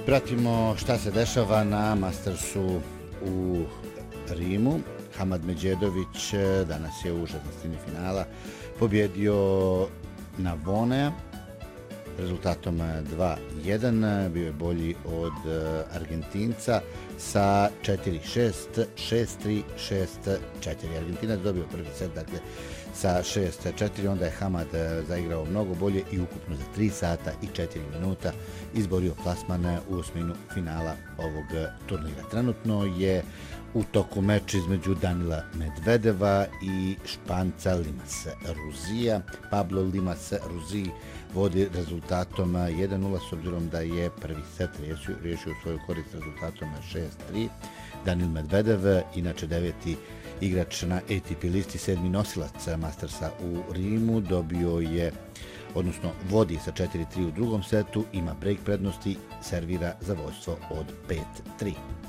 Pratimo šta se dešava na Mastersu u Rimu. Hamad Medjedović danas je u 16. finala pobjedio Navonea rezultatom 2-1. Bio je bolji od Argentinca sa 4-6, 6-3, 6-4. Argentinac dobio prvi set, dakle, sa 6-4, onda je Hamad zaigrao mnogo bolje i ukupno za 3 sata i 4 minuta izborio plasman u osminu finala ovog turnira. Trenutno je u toku meč između Danila Medvedeva i Španca Limas Ruzija. Pablo Limas Ruziji vodi rezultatom 1-0 s obzirom da je prvi set riješio svoju korist rezultatom 6-3. Danil Medvedev, inače 9. igrač na ATP listi, 7. nosilac Mastersa u Rimu, odnosno vodi sa 4-3 u drugom setu, ima break prednosti, servira za vodstvo od 5-3.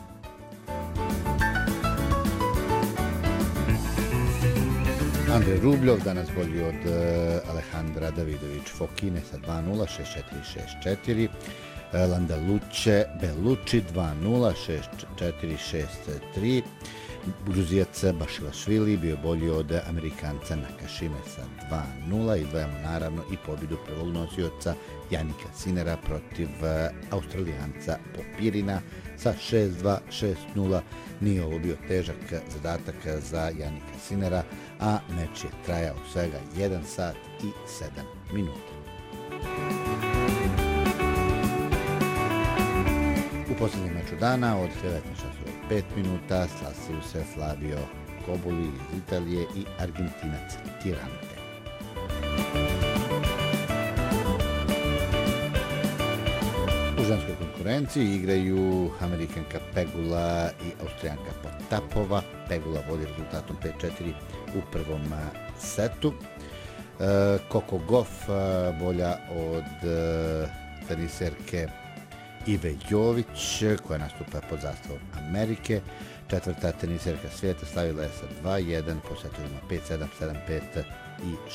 Andrej Rubljov danas bolji od Alejandra Davidović Fokine sa 2-0, 6-4, 6-4. Landaluce Bellucci 2-0, 6-4, 6-3. Gruzijac Bašilashvili bio bolji od Amerikanca Nakashime sa 2-0. Izdvajamo naravno i pobjedu prvog nosioca Janika Sinera protiv Australijanca Popirina sa 6-2, 6-0. Nije ovo bio težak zadatak za Janika Sinera, a meč je trajao svega 1 sat i 7 minuta. U posljednjem meču dana od 19:05 sastaju se Flavio Kobuli iz Italije i Argentinac Tirante. U ženskoj konkurenciji igraju Amerikanka Pegula i Austrijanka Potapova. Pegula vodi rezultatom 5-4 u prvom setu. Coco Gauff bolja od teniserke Ive Jović, koja nastupa pod zastavom Amerike. Četvrta teniserka svijeta slavila je sa 2-1 po setovima 5-7, 7-5 i